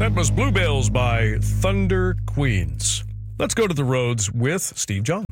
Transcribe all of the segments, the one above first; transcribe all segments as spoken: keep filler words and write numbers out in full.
That was Bluebells by Thunder Queens. Let's go to the roads with Steve John.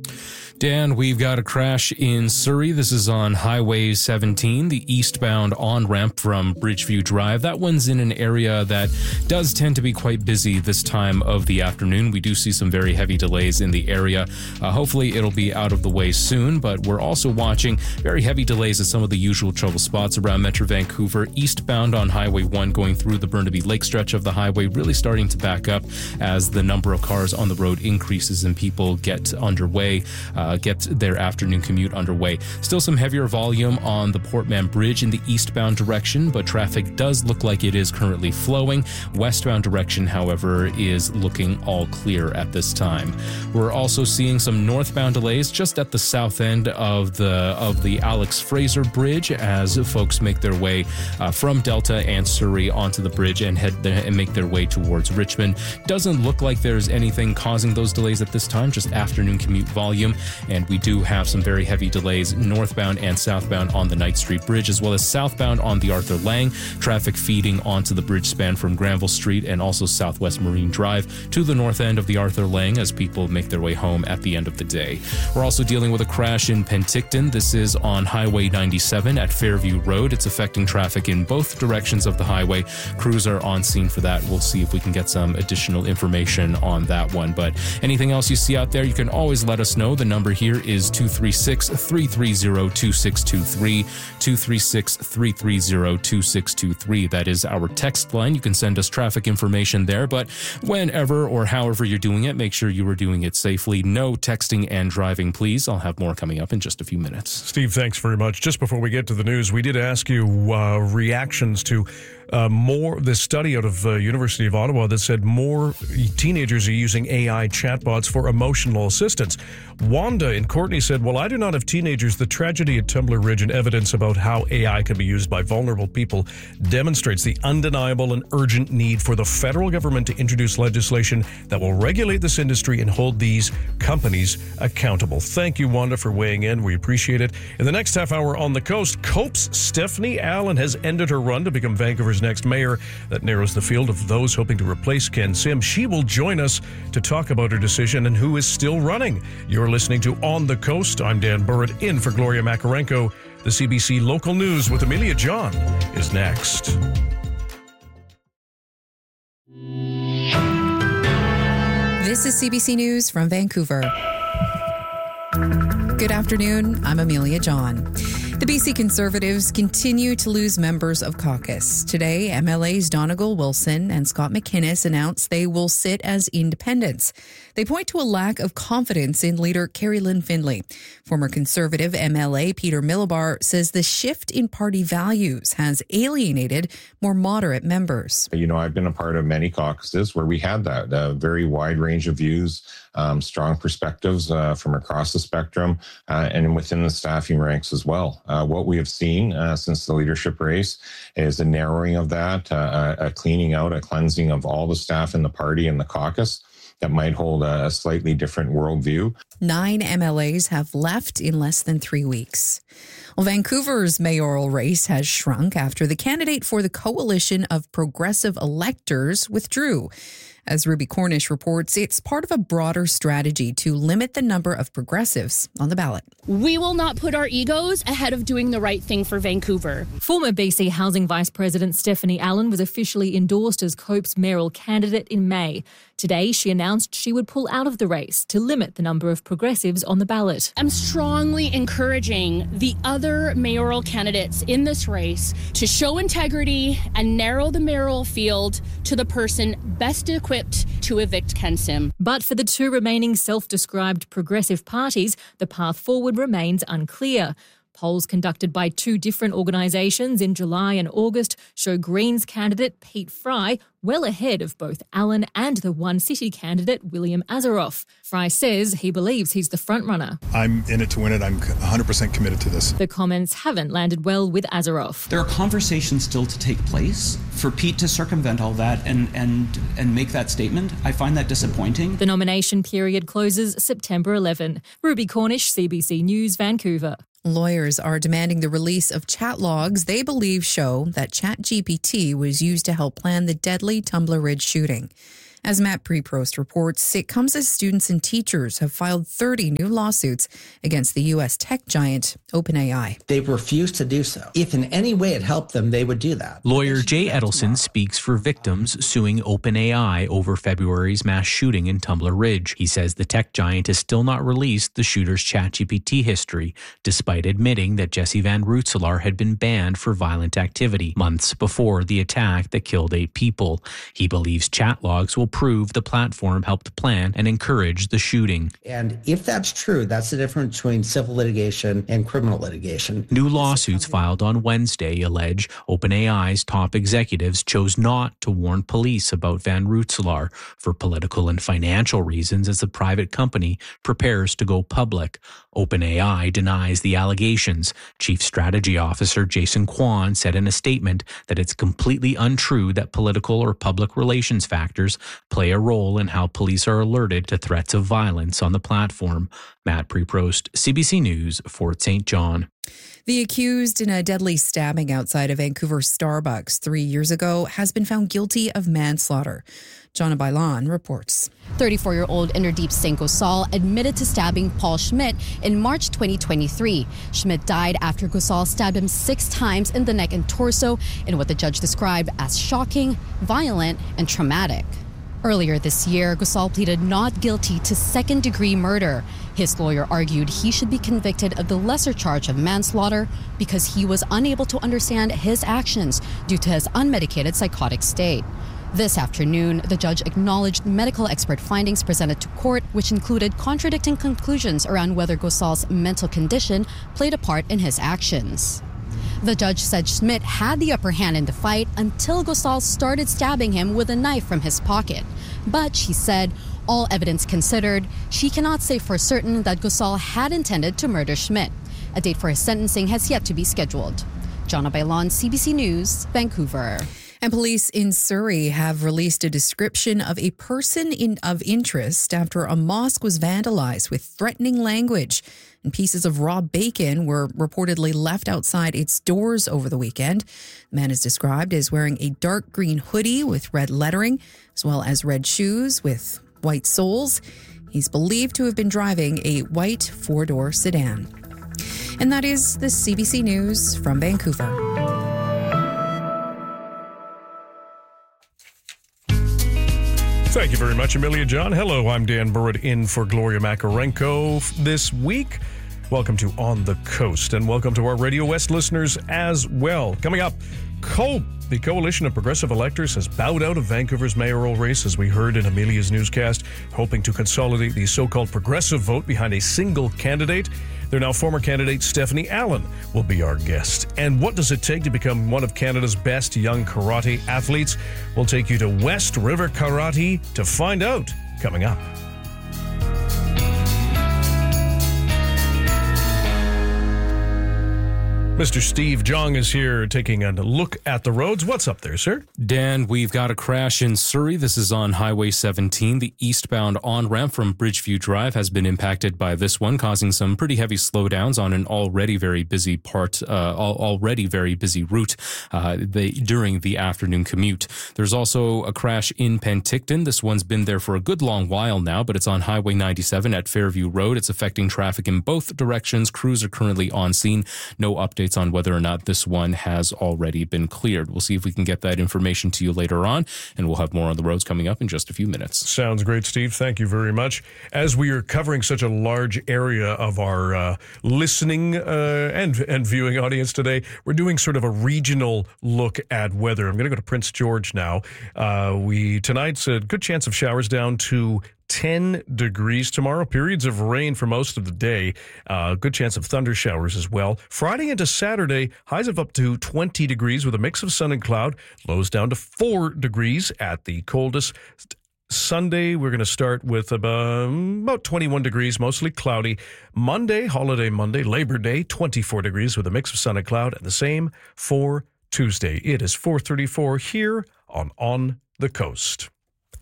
Dan, we've got a crash in Surrey. This is on Highway seventeen, the eastbound on-ramp from Bridgeview Drive. That one's in an area that does tend to be quite busy this time of the afternoon. We do see some very heavy delays in the area. Uh, hopefully it'll be out of the way soon, but we're also watching very heavy delays at some of the usual trouble spots around Metro Vancouver. Eastbound on Highway one going through the Burnaby Lake stretch of the highway, really starting to back up as the number of cars on the road increases and people get underway. Uh, get their afternoon commute underway. Still some heavier volume on the Portman Bridge in the eastbound direction, but traffic does look like it is currently flowing. Westbound direction, however, is looking all clear at this time. We're also seeing some northbound delays just at the south end of the of the Alex Fraser Bridge as folks make their way uh, from Delta and Surrey onto the bridge and head there and make their way towards Richmond. Doesn't look like there's anything causing those delays at this time, just afternoon commute volume. And we do have some very heavy delays northbound and southbound on the Knight Street Bridge, as well as southbound on the Arthur Lang. Traffic feeding onto the bridge span from Granville Street and also Southwest Marine Drive to the north end of the Arthur Lang as people make their way home at the end of the day. We're also dealing with a crash in Penticton. This is on Highway ninety-seven at Fairview Road. It's affecting traffic in both directions of the highway. Crews are on scene for that. We'll see if we can get some additional information on that one. But anything else you see out there, you can always let us know. The number here is two three six, three three zero, two six two three, two three six, three three zero, two six two three. That is our text line. You can send us traffic information there, but whenever or however you're doing it, make sure you are doing it safely. No texting and driving, please. I'll have more coming up in just a few minutes. Steve, thanks very much. Just before we get to the news, we did ask you uh, reactions to Uh, more this study out of uh, University of Ottawa that said more teenagers are using A I chatbots for emotional assistance. Wanda in Courtney said, "Well, I do not have teenagers. The tragedy at Tumbler Ridge and evidence about how A I can be used by vulnerable people demonstrates the undeniable and urgent need for the federal government to introduce legislation that will regulate this industry and hold these companies accountable." Thank you, Wanda, for weighing in. We appreciate it. In the next half hour on the coast, Cope's Stephanie Allen has ended her run to become Vancouver's next mayor. That narrows the field of those hoping to replace Ken Sim. She will join us to talk about her decision and who is still running. You're listening to On the Coast. I'm Dan Burritt, in for Gloria Makarenko. The C B C Local News with Amelia John is next. This is C B C News from Vancouver. Good afternoon. I'm Amelia John. The B C Conservatives continue to lose members of caucus. Today, M L As Donegal Wilson and Scott McInnes announced they will sit as independents. They point to a lack of confidence in leader Carrie Lynn Findlay. Former Conservative M L A Peter Millibar says the shift in party values has alienated more moderate members. You know, I've been a part of many caucuses where we had that a very wide range of views, um, strong perspectives uh, from across the spectrum uh, and within the staffing ranks as well. Uh, what we have seen uh, since the leadership race is a narrowing of that, uh, a cleaning out, a cleansing of all the staff in the party and the caucus that might hold a slightly different worldview. Nine M L As have left in less than three weeks. Well, Vancouver's mayoral race has shrunk after the candidate for the Coalition of Progressive Electors withdrew. As Ruby Cornish reports, it's part of a broader strategy to limit the number of progressives on the ballot. We will not put our egos ahead of doing the right thing for Vancouver. Former B C Housing Vice President Stephanie Allen was officially endorsed as Cope's mayoral candidate in May. Today, she announced she would pull out of the race to limit the number of progressives on the ballot. I'm strongly encouraging the other mayoral candidates in this race to show integrity and narrow the mayoral field to the person best equipped to evict Ken Sim. But for the two remaining self-described progressive parties, the path forward remains unclear. Polls conducted by two different organisations in July and August show Greens candidate Pete Fry well ahead of both Allen and the One City candidate William Azaroff. Fry says he believes he's the frontrunner. I'm in it to win it. I'm one hundred percent committed to this. The comments haven't landed well with Azaroff. There are conversations still to take place. For Pete to circumvent all that and, and, and make that statement, I find that disappointing. The nomination period closes September eleventh. Ruby Cornish, C B C News, Vancouver. Lawyers are demanding the release of chat logs they believe show that ChatGPT was used to help plan the deadly Tumbler Ridge shooting. As Matt Preprost reports, it comes as students and teachers have filed thirty new lawsuits against the U S tech giant OpenAI. They've refused to do so. If in any way it helped them, they would do that. Lawyer Jay Edelson speaks for victims suing OpenAI over February's mass shooting in Tumbler Ridge. He says the tech giant has still not released the shooter's ChatGPT history, despite admitting that Jesse Van Rootselaar had been banned for violent activity months before the attack that killed eight people. He believes chat logs will prove the platform helped plan and encourage the shooting. And if that's true, that's the difference between civil litigation and criminal litigation. New lawsuits filed on Wednesday allege OpenAI's top executives chose not to warn police about Van Rootselaar for political and financial reasons as the private company prepares to go public. OpenAI denies the allegations. Chief Strategy Officer Jason Kwan said in a statement that it's completely untrue that political or public relations factors play a role in how police are alerted to threats of violence on the platform. Matt Preprost, C B C News, Fort Saint John. The accused in a deadly stabbing outside a Vancouver Starbucks three years ago has been found guilty of manslaughter. Jonna Bailan reports. thirty-four-year-old Inderdeep Singh Gosal admitted to stabbing Paul Schmidt in March twenty twenty-three. Schmidt died after Gosal stabbed him six times in the neck and torso in what the judge described as shocking, violent, and traumatic. Earlier this year, Gosal pleaded not guilty to second-degree murder. His lawyer argued he should be convicted of the lesser charge of manslaughter because he was unable to understand his actions due to his unmedicated psychotic state. This afternoon, the judge acknowledged medical expert findings presented to court, which included contradicting conclusions around whether Gosal's mental condition played a part in his actions. The judge said Schmidt had the upper hand in the fight until Gosal started stabbing him with a knife from his pocket. But she said, all evidence considered, she cannot say for certain that Gosal had intended to murder Schmidt. A date for his sentencing has yet to be scheduled. Jonna Bailan, C B C News, Vancouver. And police in Surrey have released a description of a person in, of interest after a mosque was vandalized with threatening language. And pieces of raw bacon were reportedly left outside its doors over the weekend. The man is described as wearing a dark green hoodie with red lettering, as well as red shoes with white soles. He's believed to have been driving a white four-door sedan. And that is the C B C News from Vancouver. Thank you very much, Amelia John. Hello, I'm Dan Burritt in for Gloria Makarenko this week. Welcome to On the Coast, and welcome to our Radio West listeners as well. Coming up, COPE, the Coalition of Progressive Electors, has bowed out of Vancouver's mayoral race, as we heard in Amelia's newscast, hoping to consolidate the so-called progressive vote behind a single candidate. Their now former candidate, Stephanie Allen, will be our guest. And what does it take to become one of Canada's best young karate athletes? We'll take you to West River Karate to find out, coming up. Mister Steve Jong is here taking a look at the roads. What's up there, sir? Dan, we've got a crash in Surrey. This is on Highway seventeen. The eastbound on-ramp from Bridgeview Drive has been impacted by this one, causing some pretty heavy slowdowns on an already very busy part, uh, already very busy route uh, the, during the afternoon commute. There's also a crash in Penticton. This one's been there for a good long while now, but it's on Highway ninety-seven at Fairview Road. It's affecting traffic in both directions. Crews are currently on scene. No updates on whether or not this one has already been cleared. We'll see if we can get that information to you later on, and we'll have more on the roads coming up in just a few minutes. Sounds great, Steve. Thank you very much. As we are covering such a large area of our uh, listening uh, and, and viewing audience today, we're doing sort of a regional look at weather. I'm going to go to Prince George now. Uh, we tonight's a good chance of showers down to ten degrees tomorrow. Periods of rain for most of the day. Uh, good chance of thunder showers as well. Friday into Saturday, highs of up to twenty degrees with a mix of sun and cloud. Lows down to four degrees at the coldest. Sunday, we're going to start with about, about twenty-one degrees, mostly cloudy. Monday, holiday Monday, Labor Day, twenty-four degrees with a mix of sun and cloud. And the same for Tuesday. It is four thirty-four here on On the Coast.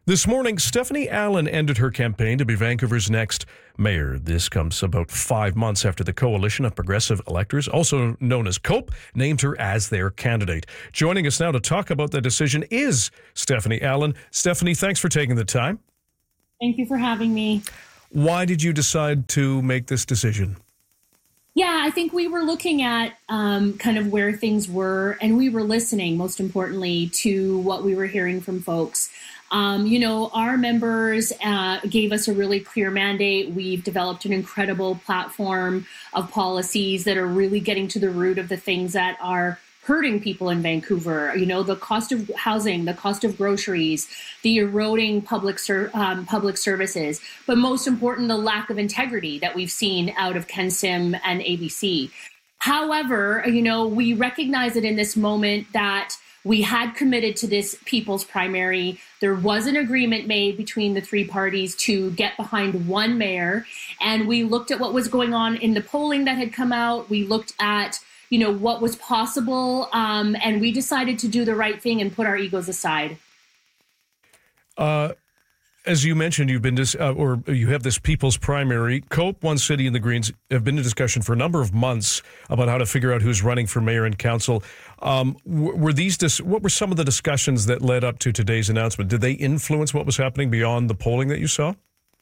This morning, Stephanie Allen ended her campaign to be Vancouver's next mayor. This comes about five months after the Coalition of Progressive Electors, also known as COPE, named her as their candidate. Joining us now to talk about the decision is Stephanie Allen. Stephanie, thanks for taking the time. Thank you for having me. Why did you decide to make this decision? Yeah, I think we were looking at um, kind of where things were, and we were listening, most importantly, to what we were hearing from folks. Um, you know, our members uh, gave us a really clear mandate. We've developed an incredible platform of policies that are really getting to the root of the things that are hurting people in Vancouver. You know, the cost of housing, the cost of groceries, the eroding public ser- um, public services, but most important, the lack of integrity that we've seen out of Ken Sim and A B C. However, you know, we recognize that in this moment that we had committed to this people's primary. There was an agreement made between the three parties to get behind one mayor. And we looked at what was going on in the polling that had come out. We looked at, you know, what was possible. Um, and we decided to do the right thing and put our egos aside. Uh, as you mentioned, you've been dis- uh, or you have this people's primary. COPE, One City and the Greens have been in discussion for a number of months about how to figure out who's running for mayor and council. Um, were these dis- what were some of the discussions that led up to today's announcement? Did they influence what was happening beyond the polling that you saw?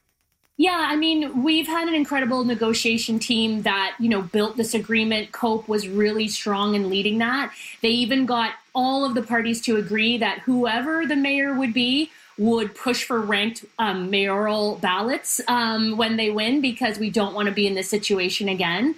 Yeah, I mean, we've had an incredible negotiation team that, you know, built this agreement. COPE was really strong in leading that. They even got all of the parties to agree that whoever the mayor would be would push for ranked um, mayoral ballots um, when they win, because we don't want to be in this situation again.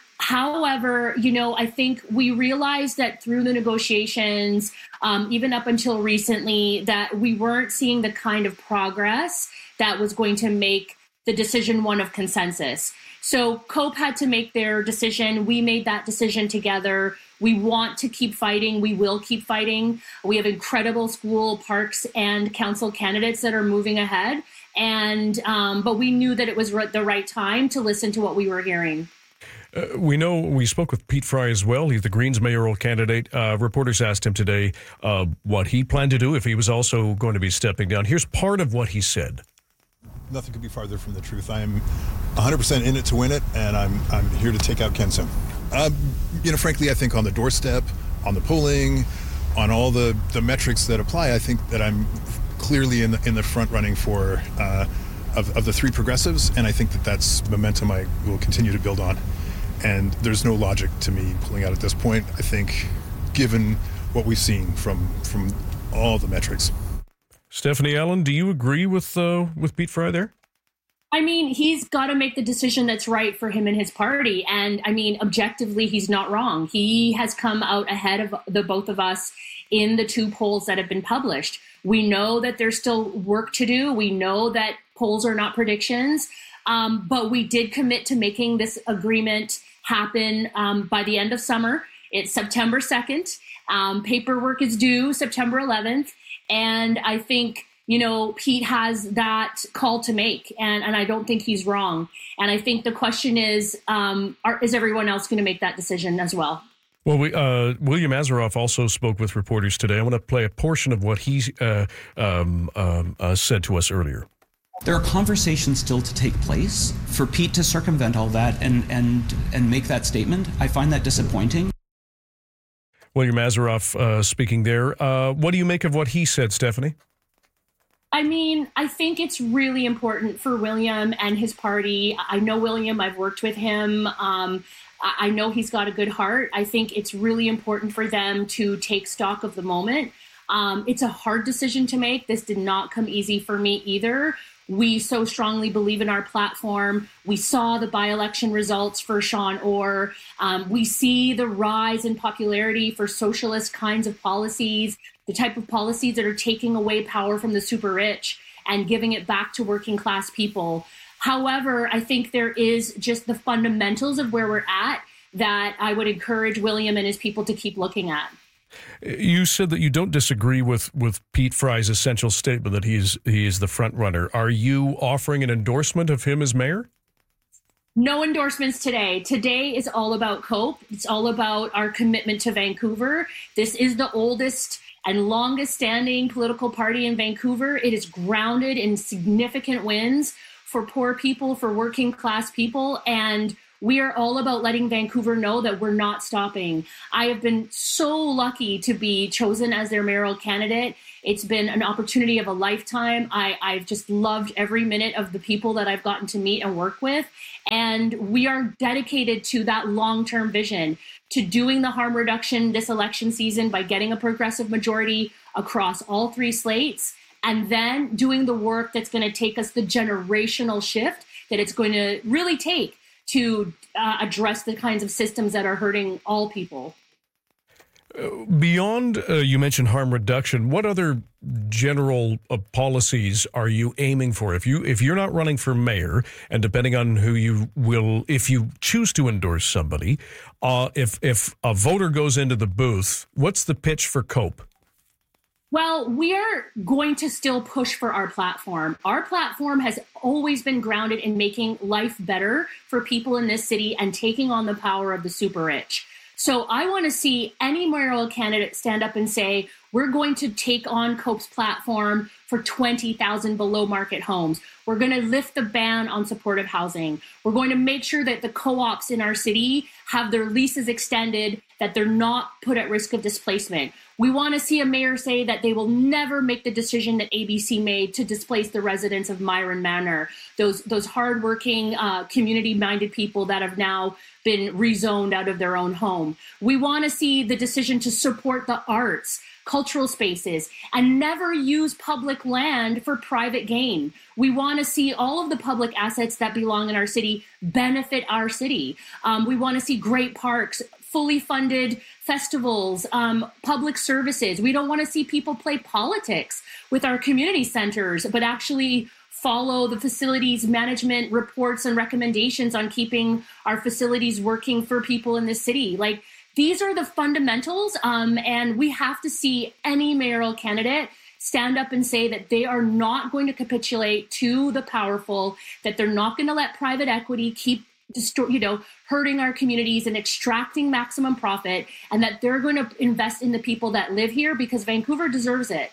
However, you know, I think we realized that through the negotiations, um, even up until recently, that we weren't seeing the kind of progress that was going to make the decision one of consensus. So COPE had to make their decision. We made that decision together. We want to keep fighting. We will keep fighting. We have incredible school, parks, and council candidates that are moving ahead. And um, but we knew that it was the right time to listen to what we were hearing. Uh, we know we spoke with Pete Fry as well. He's the Greens mayoral candidate. Uh, reporters asked him today uh, what he planned to do if he was also going to be stepping down. Here's part of what he said. Nothing could be farther from the truth. I am one hundred percent in it to win it, and I'm I'm here to take out Ken Sim. Um, you know, frankly, I think on the doorstep, on the polling, on all the, the metrics that apply, I think that I'm clearly in the, in the front running for uh, of, of the three progressives, and I think that that's momentum I will continue to build on. And there's no logic to me pulling out at this point, I think, given what we've seen from from all the metrics. Stephanie Allen, do you agree with uh, with Pete Fry there? I mean, he's got to make the decision that's right for him and his party. And I mean, objectively, he's not wrong. He has come out ahead of the both of us in the two polls that have been published. We know that there's still work to do. We know that polls are not predictions. Um, but we did commit to making this agreement happen um, by the end of summer. It's September second. Um, paperwork is due September eleventh. And I think, you know, Pete has that call to make, and, and I don't think he's wrong. And I think the question is, um, are, is everyone else going to make that decision as well? Well, we, uh, William Azaroff also spoke with reporters today. I want to play a portion of what he uh, um, um, uh, said to us earlier. There are conversations still to take place. For Pete to circumvent all that and and and make that statement, I find that disappointing. William Azaroff uh, speaking there. Uh, what do you make of what he said, Stephanie? I mean, I think it's really important for William and his party. I know William. I've worked with him. Um, I know he's got a good heart. I think it's really important for them to take stock of the moment. Um, it's a hard decision to make. This did not come easy for me either. We so strongly believe in our platform. We saw the by-election results for Sean Orr. Um, we see the rise in popularity for socialist kinds of policies, the type of policies that are taking away power from the super rich and giving it back to working class people. However, I think there is just the fundamentals of where we're at that I would encourage William and his people to keep looking at. You said that you don't disagree with, with Pete Fry's essential statement that he's he is the front runner. Are you offering an endorsement of him as mayor? No endorsements today. Today is all about COPE. It's all about our commitment to Vancouver. This is the oldest and longest standing political party in Vancouver. It is grounded in significant wins for poor people, for working class people. And we are all about letting Vancouver know that we're not stopping. I have been so lucky to be chosen as their mayoral candidate. It's been an opportunity of a lifetime. I, I've just loved every minute of the people that I've gotten to meet and work with. And we are dedicated to that long-term vision, to doing the harm reduction this election season by getting a progressive majority across all three slates, and then doing the work that's going to take us the generational shift that it's going to really take to uh, address the kinds of systems that are hurting all people. Uh, beyond, uh, you mentioned harm reduction, what other general uh, policies are you aiming for? If you if you're not running for mayor, and depending on who you will, if you choose to endorse somebody, uh, if if a voter goes into the booth, what's the pitch for COPE? Well, we are going to still push for our platform. Our platform has always been grounded in making life better for people in this city and taking on the power of the super rich. So I want to see any mayoral candidate stand up and say, we're going to take on COPE's platform for twenty thousand below market homes. We're going to lift the ban on supportive housing. We're going to make sure that the co-ops in our city have their leases extended, that they're not put at risk of displacement. We want to see a mayor say that they will never make the decision that A B C made to displace the residents of Myron Manor, those those hardworking, uh, community-minded people that have now been rezoned out of their own home. We want to see the decision to support the arts, cultural spaces, and never use public land for private gain. We want to see all of the public assets that belong in our city benefit our city. Um, we want to see great parks, fully funded festivals, um, public services. We don't want to see people play politics with our community centers, but actually follow the facilities management reports and recommendations on keeping our facilities working for people in the city. Like, these are the fundamentals, um, and we have to see any mayoral candidate stand up and say that they are not going to capitulate to the powerful, that they're not going to let private equity keep Distor- you know, hurting our communities and extracting maximum profit, and that they're going to invest in the people that live here because Vancouver deserves it.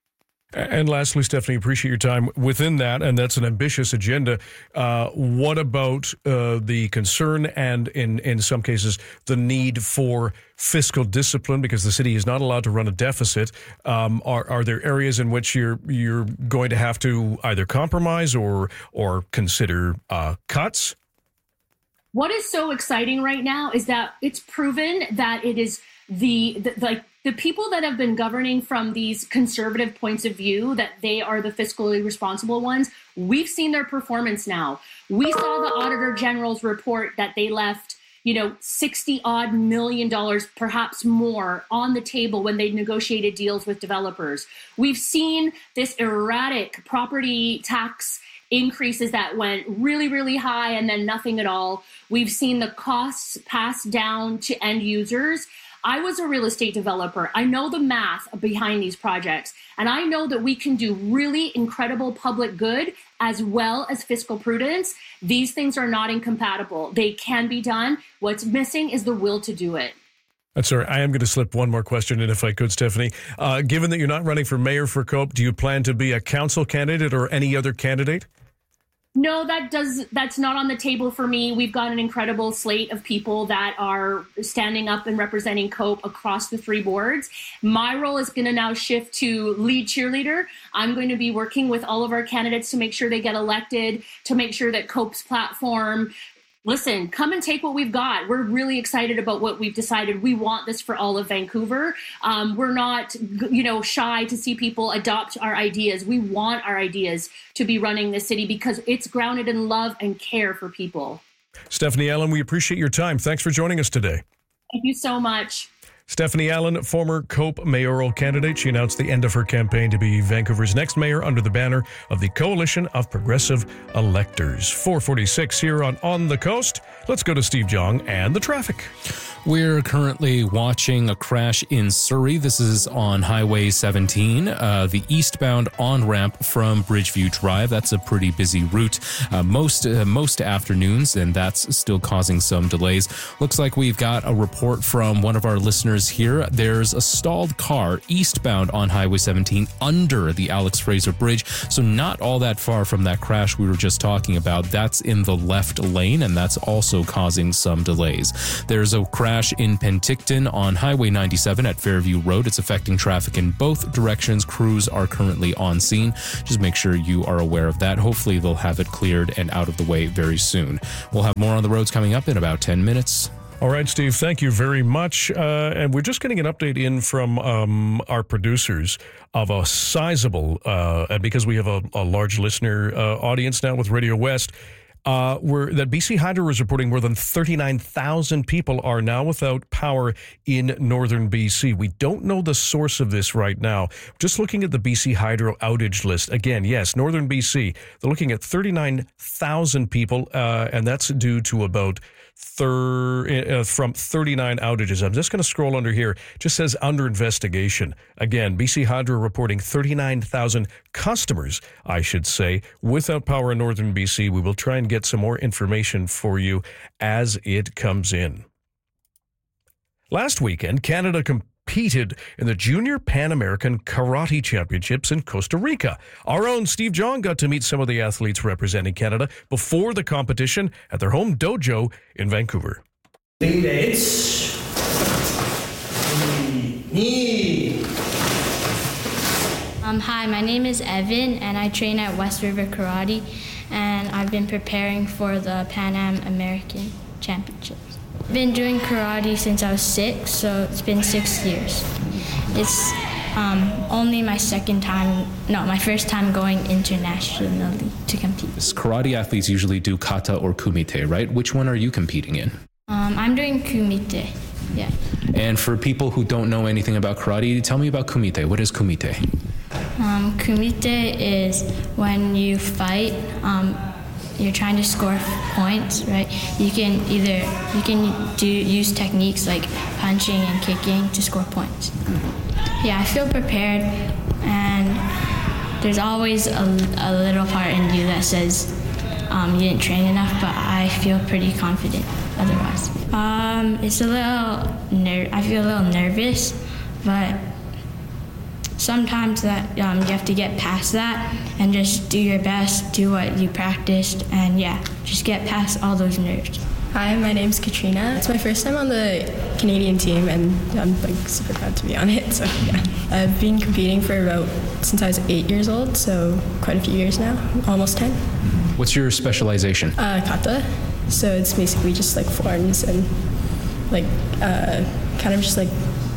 And lastly, Stephanie, appreciate your time within that, and that's an ambitious agenda. Uh, what about uh, the concern and, in, in some cases, the need for fiscal discipline, because the city is not allowed to run a deficit? Um, are, are there areas in which you're you're going to have to either compromise or or consider uh, cuts? What is so exciting right now is that it's proven that it is the, the like the people that have been governing from these conservative points of view, that they are the fiscally responsible ones. We've seen their performance now. We saw the Auditor General's report that they left, you know, sixty odd million dollars, perhaps more, on the table when they negotiated deals with developers. We've seen this erratic property tax increases that went really, really high and then nothing at all. We've seen the costs passed down to end users. I was a real estate developer. I know the math behind these projects, and I know that we can do really incredible public good as well as fiscal prudence. These things are not incompatible. They can be done. What's missing is the will to do it. That's all right. I am going to slip one more question in, if I could, Stephanie. Uh, given that you're not running for mayor for COPE, do you plan to be a council candidate or any other candidate? No, that does. That's not on the table for me. We've got an incredible slate of people that are standing up and representing COPE across the three boards. My role is going to now shift to lead cheerleader. I'm going to be working with all of our candidates to make sure they get elected, to make sure that COPE's platform, listen, come and take what we've got. We're really excited about what we've decided. We want this for all of Vancouver. Um, we're not, you know, shy to see people adopt our ideas. We want our ideas to be running the city because it's grounded in love and care for people. Stephanie Allen, we appreciate your time. Thanks for joining us today. Thank you so much. Stephanie Allen, former COPE mayoral candidate. She announced the end of her campaign to be Vancouver's next mayor under the banner of the Coalition of Progressive Electors. four forty-six here on On the Coast. Let's go to Steve Jong and the traffic. We're currently watching a crash in Surrey. This is on Highway seventeen, uh, the eastbound on-ramp from Bridgeview Drive. That's a pretty busy route uh, most uh, most afternoons, and that's still causing some delays. Looks like we've got a report from one of our listeners listeners here, there's a stalled car eastbound on Highway seventeen under the Alex Fraser Bridge, so not all that far from that crash we were just talking about. That's in the left lane, and that's also causing some delays. There's a crash in Penticton on Highway ninety-seven at Fairview Road. It's affecting traffic in both directions. Crews are currently on scene. Just make sure you are aware of that. Hopefully they'll have it cleared and out of the way very soon. We'll have more on the roads coming up in about ten minutes. All right, Steve, thank you very much. Uh, and we're just getting an update in from um, our producers of a sizable, uh, and because we have a, a large listener uh, audience now with Radio West, uh, we're, that B C Hydro is reporting more than thirty-nine thousand people are now without power in northern B C. We don't know the source of this right now. Just looking at the B C Hydro outage list, again, yes, northern B C, they're looking at thirty-nine thousand people, uh, and that's due to about Thir- uh, from thirty-nine outages. I'm just going to scroll under here. It just says under investigation. Again, B C Hydro reporting thirty-nine thousand customers, I should say, without power in northern B C. We will try and get some more information for you as it comes in. Last weekend, Canada competed in the Junior Pan American Karate Championships in Costa Rica. Our own Steve John got to meet some of the athletes representing Canada before the competition at their home dojo in Vancouver. Knee. Um, hi, my name is Evan, and I train at West River Karate, and I've been preparing for the Pan Am American Championships. I've been doing karate since I was six, so it's been six years. It's um, only my second time, no, my first time going internationally to compete. Karate athletes usually do kata or kumite, right? Which one are you competing in? Um, I'm doing kumite, yeah. And for people who don't know anything about karate, tell me about kumite. What is kumite? Um, kumite is when you fight, um, you're trying to score points, right? You can either, you can do use techniques like punching and kicking to score points. Yeah, I feel prepared, and there's always a, a little part in you that says um, you didn't train enough, but I feel pretty confident otherwise. Um, it's a little, ner- I feel a little nervous, but sometimes that um, you have to get past that and just do your best, do what you practiced, and yeah, just get past all those nerves. Hi, my name's Katrina. It's my first time on the Canadian team, and I'm like super proud to be on it. So yeah, I've been competing for about since I was eight years old, so quite a few years now, almost ten. What's your specialization? Uh, kata. So it's basically just like forms and like uh, kind of just like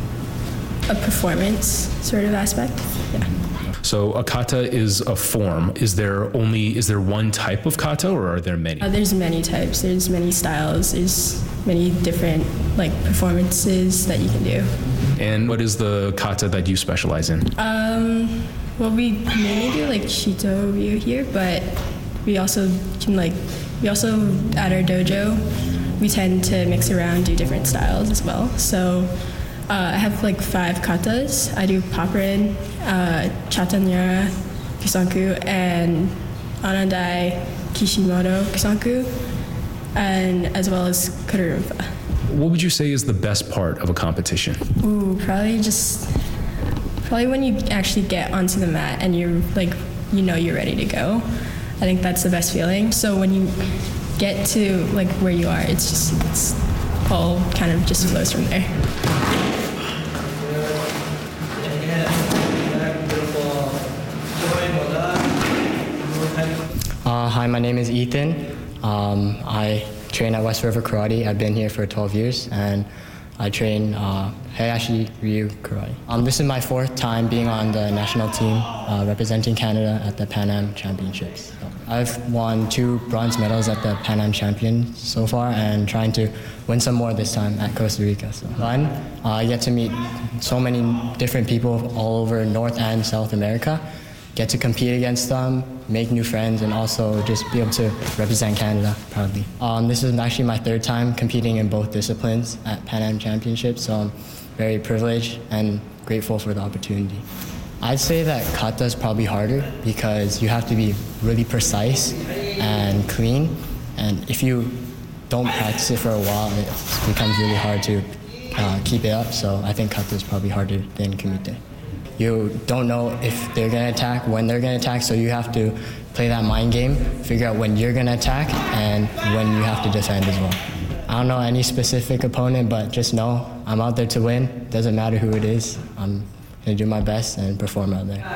a performance sort of aspect. Yeah. So a kata is a form. Is there only is there one type of kata, or are there many? Uh, there's many types. There's many styles. There's many different like performances that you can do. And what is the kata that you specialize in? Um, well, we mainly do like Shito Ryu here, but we also can like we also at our dojo we tend to mix around, do different styles as well. So. Uh, I have like five katas. I do Paparin, uh, Chatanyara, Kusanku, and Anandai Kishimoto Kusanku, and as well as Kururufa. What would you say is the best part of a competition? Ooh, probably just, probably when you actually get onto the mat and you're like, you know you're ready to go. I think that's the best feeling. So when you get to like where you are, it's just, it's all kind of just flows from there. Uh, hi, my name is Ethan. Um, I train at West River Karate. I've been here for twelve years, and I train uh, Hayashi Ryu Karate. Um, this is my fourth time being on the national team uh, representing Canada at the Pan Am Championships. So I've won two bronze medals at the Pan Am Champions so far, and trying to win some more this time at Costa Rica. So fun. Uh, I get to meet so many different people all over North and South America. Get to compete against them, make new friends, and also just be able to represent Canada proudly. Um, this is actually my third time competing in both disciplines at Pan Am Championships, so I'm very privileged and grateful for the opportunity. I'd say that kata is probably harder because you have to be really precise and clean, and if you don't practice it for a while, it becomes really hard to uh, keep it up. So I think kata is probably harder than kumite. You don't know if they're going to attack, when they're going to attack, so you have to play that mind game, figure out when you're going to attack and when you have to defend as well. I don't know any specific opponent, but just know I'm out there to win. Doesn't matter who it is. I'm going to do my best and perform out there.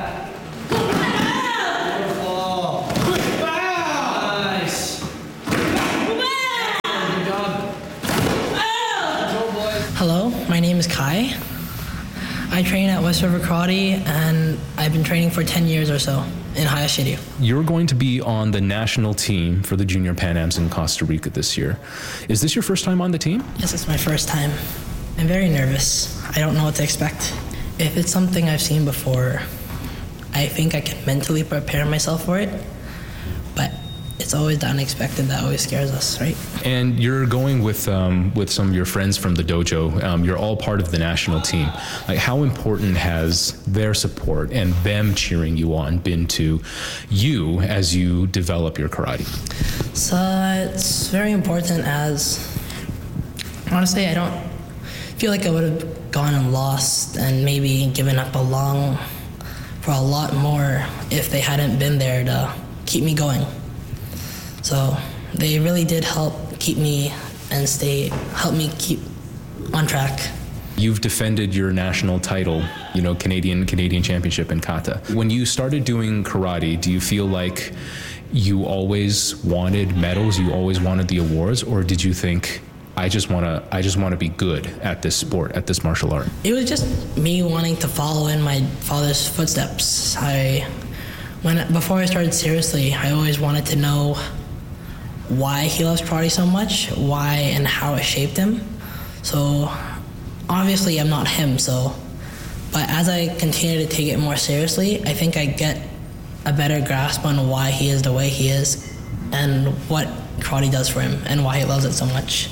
Hello, my name is Kai. I train at West River Karate, and I've been training for ten years or so in Hayashiryu. You're going to be on the national team for the Junior Pan Ams in Costa Rica this year. Is this your first time on the team? Yes, it's my first time. I'm very nervous. I don't know what to expect. If it's something I've seen before, I think I can mentally prepare myself for it, but it's always the unexpected that always scares us, right? And you're going with um, with some of your friends from the dojo. Um, you're all part of the national team. Like, how important has their support and them cheering you on been to you as you develop your karate? So it's very important, as honestly, I don't feel like I would have gone and lost and maybe given up a long for a lot more if they hadn't been there to keep me going. So they really did help keep me and stay, help me keep on track. You've defended your national title, you know, Canadian Canadian Championship in kata. When you started doing karate, do you feel like you always wanted medals, you always wanted the awards, or did you think, I just want to I just want to be good at this sport, at this martial art? It was just me wanting to follow in my father's footsteps. I when before I started seriously, I always wanted to know why he loves karate so much, why and how it shaped him. So obviously I'm not him, so but as I continue to take it more seriously, I think I get a better grasp on why he is the way he is and what karate does for him and why he loves it so much.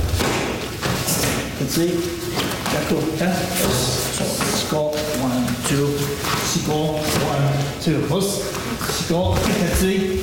Let's see. Jaku, yeah. So let's go. One, two. Siko. One, two. Siko. Let's see.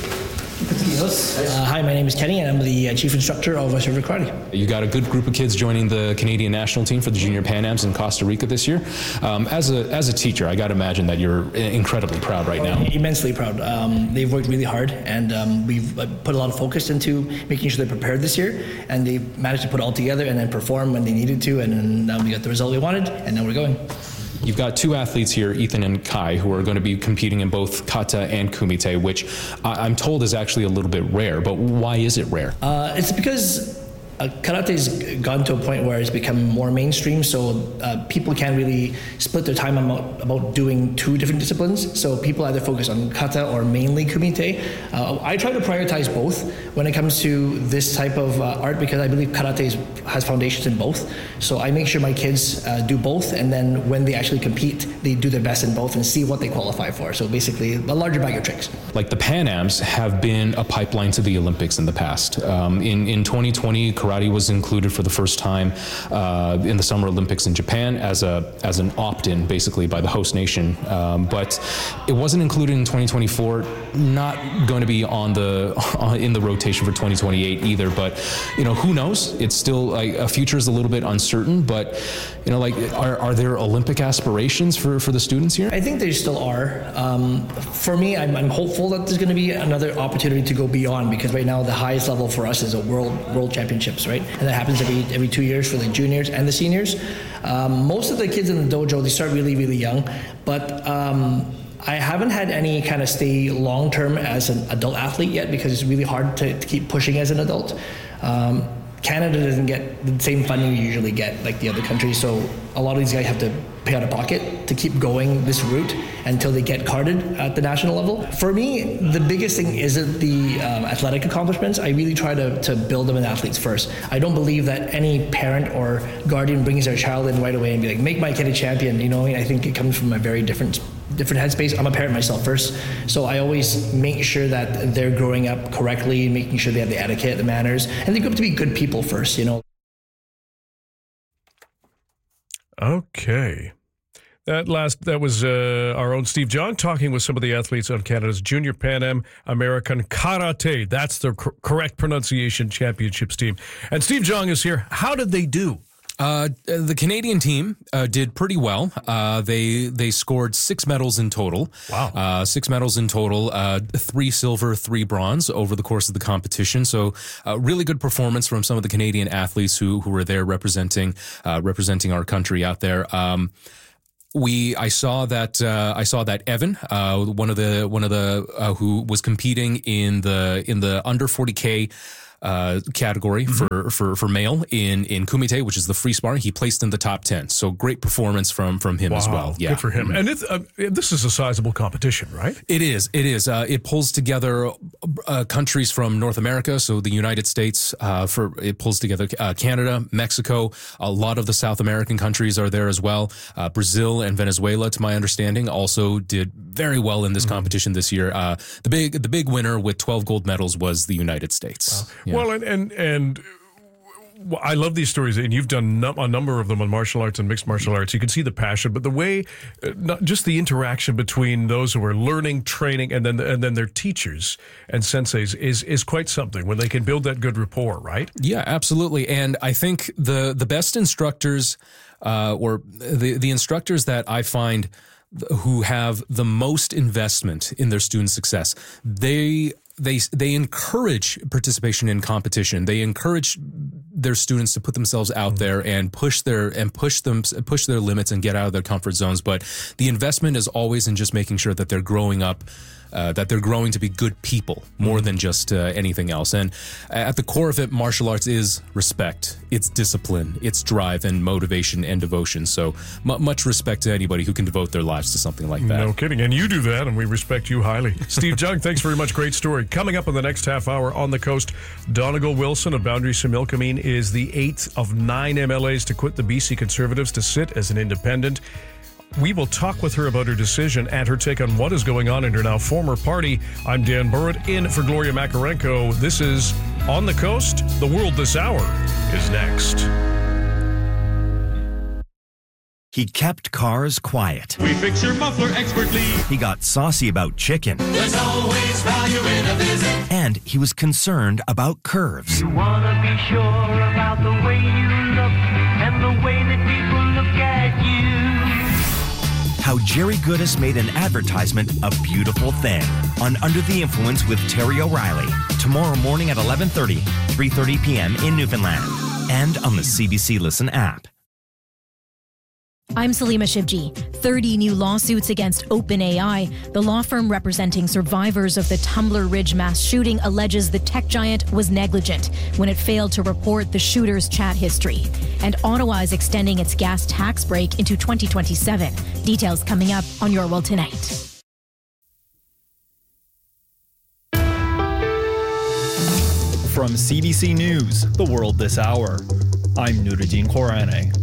Uh, hi, my name is Kenny, and I'm the uh, chief instructor of West River Karate. You got a good group of kids joining the Canadian national team for the Junior Pan Ams in Costa Rica this year. Um, as a as a teacher, I got to imagine that you're incredibly proud right now. Immensely proud. Um, they've worked really hard, and um, we've uh, put a lot of focus into making sure they're prepared this year, and they managed to put it all together and then perform when they needed to, and then now we got the result we wanted, and now we're going. You've got two athletes here, Ethan and Kai, who are going to be competing in both kata and kumite, which I'm told is actually a little bit rare. But why is it rare? Uh, it's because uh, karate's gone to a point where it's become more mainstream, so uh, people can't really split their time about, about doing two different disciplines. So people either focus on kata or mainly kumite. Uh, I try to prioritize both when it comes to this type of uh, art, because I believe karate is, has foundations in both. So I make sure my kids uh, do both, and then when they actually compete, they do their best in both and see what they qualify for. So basically, a larger bag of tricks. Like the Pan Ams have been a pipeline to the Olympics in the past. Um, in, in twenty twenty, karate was included for the first time uh, in the Summer Olympics in Japan as a as an opt-in, basically, by the host nation. Um, but it wasn't included in twenty twenty-four. Not going to be on the on, in the rotation for twenty twenty-eight either. But you know, who knows? It's still like a future is a little bit uncertain. But you know, like are are there Olympic aspirations for for the students here? I think there still are. Um, for me, I'm, I'm hopeful that there's going to be another opportunity to go beyond, because right now the highest level for us is a world world championships, right? And that happens every every two years for the juniors and the seniors. Um, most of the kids in the dojo, they start really really young, but um, I haven't had any kind of stay long term as an adult athlete yet, because it's really hard to, to keep pushing as an adult. Um, Canada doesn't get the same funding you usually get like the other countries, so a lot of these guys have to pay out of pocket to keep going this route until they get carded at the national level. For me, the biggest thing isn't the um, athletic accomplishments. I really try to, to build them as athletes first. I don't believe that any parent or guardian brings their child in right away and be like, make my kid a champion. You know, I think it comes from a very different different headspace. I'm a parent myself first, so I always make sure that they're growing up correctly, making sure they have the etiquette, the manners, and they grow up to be good people first, you know. Okay. That last that was uh, our own Steve Jong talking with some of the athletes on Canada's Junior Pan Am American Karate. That's the cor- correct pronunciation championships team. And Steve Jong is here. How did they do Uh, the Canadian team uh, did pretty well. Uh, they they scored six medals in total. Wow. Uh, six medals in total, uh, three silver, three bronze over the course of the competition. So uh, really good performance from some of the Canadian athletes who who were there representing uh, representing our country out there. Um, We, I saw that, uh, I saw that Evan, uh, one of the, one of the, uh, who was competing in the, in the under forty K, uh, category mm-hmm. for, for, for male in, in Kumite, which is the free sparring. He placed in the top ten. So great performance from, from him wow. as well. Yeah. Good for him. Mm-hmm. And it's, uh, this is a sizable competition, right? It is. It is. Uh, it pulls together, uh, countries from North America. So the United States, uh, for, it pulls together, uh, Canada, Mexico, a lot of the South American countries are there as well. Uh, Brazil and Venezuela, to my understanding, also did very well in this mm-hmm. competition this year. Uh, the big, the big winner with twelve gold medals was the United States. Wow. Yeah. Well, and, and, and I love these stories, and you've done a number of them on martial arts and mixed martial arts. You can see the passion, but the way, not just the interaction between those who are learning, training, and then and then their teachers and senseis is is quite something when they can build that good rapport, right? Yeah, absolutely. And I think the the best instructors, uh, or the the instructors that I find who have the most investment in their student success, they. They they encourage participation in competition. They encourage their students to put themselves out there and push their and push them push their limits and get out of their comfort zones. But the investment is always in just making sure that they're growing up, uh, that they're growing to be good people more than just uh, anything else. And at the core of it, martial arts is respect, it's discipline, it's drive and motivation and devotion. So m- much respect to anybody who can devote their lives to something like that. No kidding. And you do that, and we respect you highly. Steve Jung, thanks very much. Great story. Coming up in the next half hour on the coast, Donegal Wilson of Boundary Similkameen is the eighth of nine M L As to quit the B C Conservatives to sit as an independent. We will talk with her about her decision and her take on what is going on in her now former party. I'm Dan Burritt, in for Gloria Makarenko. This is On the Coast. The World This Hour is next. He kept cars quiet. We fix your muffler expertly. He got saucy about chicken. There's always value in a visit. And he was concerned about curves. You want to be sure about the way you look and the way that people look at you. How Jerry Goodis made an advertisement a beautiful thing on Under the Influence with Terry O'Reilly. Tomorrow morning at eleven thirty, three thirty p.m. in Newfoundland. And on the C B C Listen app. I'm Salima Shivji. thirty new lawsuits against OpenAI. The law firm representing survivors of the Tumbler Ridge mass shooting alleges the tech giant was negligent when it failed to report the shooter's chat history. And Ottawa is extending its gas tax break into twenty twenty-seven. Details coming up on Your World Tonight. From C B C News, The World This Hour, I'm Nuruddin Khorane.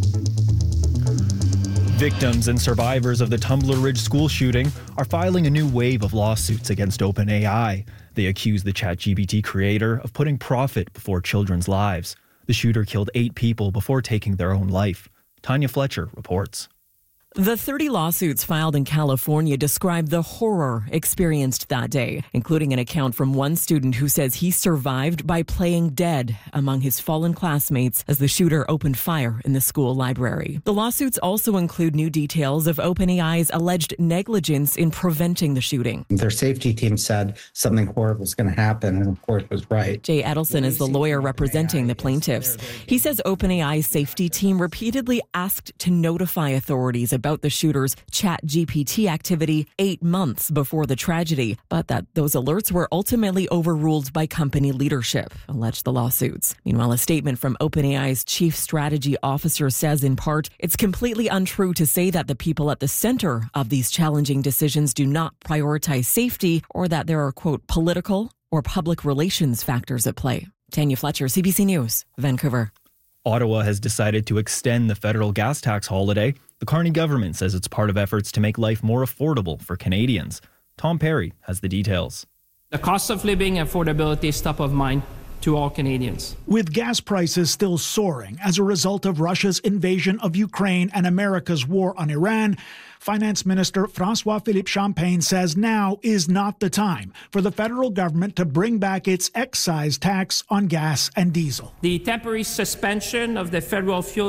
Victims and survivors of the Tumbler Ridge school shooting are filing a new wave of lawsuits against OpenAI. They accuse the ChatGPT creator of putting profit before children's lives. The shooter killed eight people before taking their own life. Tanya Fletcher reports. The thirty lawsuits filed in California describe the horror experienced that day, including an account from one student who says he survived by playing dead among his fallen classmates as the shooter opened fire in the school library. The lawsuits also include new details of OpenAI's alleged negligence in preventing the shooting. Their safety team said something horrible was going to happen, and of course was right. Jay Edelson is the lawyer representing the plaintiffs. He says OpenAI's safety team repeatedly asked to notify authorities about the shooter's ChatGPT activity eight months before the tragedy, but that those alerts were ultimately overruled by company leadership, alleged the lawsuits. Meanwhile, a statement from OpenAI's chief strategy officer says, in part, it's completely untrue to say that the people at the center of these challenging decisions do not prioritize safety or that there are, quote, political or public relations factors at play. Tanya Fletcher, C B C News, Vancouver. Ottawa has decided to extend the federal gas tax holiday. The Carney government says it's part of efforts to make life more affordable for Canadians. Tom Perry has the details. The cost of living and affordability is top of mind to all Canadians. With gas prices still soaring as a result of Russia's invasion of Ukraine and America's war on Iran, Finance Minister François-Philippe Champagne says now is not the time for the federal government to bring back its excise tax on gas and diesel. The temporary suspension of the federal fuel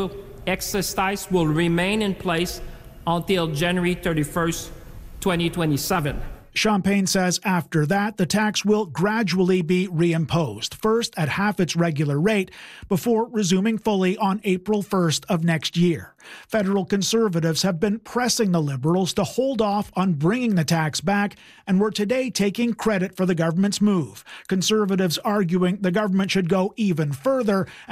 excise tax will remain in place until January thirty-first, twenty twenty-seven. Champagne says after that, the tax will gradually be reimposed, first at half its regular rate, before resuming fully on April first of next year. Federal Conservatives have been pressing the Liberals to hold off on bringing the tax back and were today taking credit for the government's move. Conservatives arguing the government should go even further and